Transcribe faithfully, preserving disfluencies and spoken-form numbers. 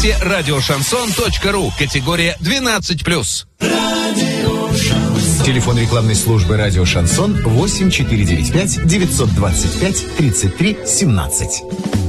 сайте радиошансон точка ру. Категория двенадцать плюс. Телефон рекламной службы «Радио Шансон» восемь четыре девять пять девятьсот двадцать пять тридцать три семнадцать.